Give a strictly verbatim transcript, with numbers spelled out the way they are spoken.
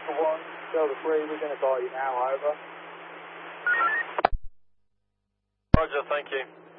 Delta one, Delta three, we're going to call you now, over. Roger, thank you.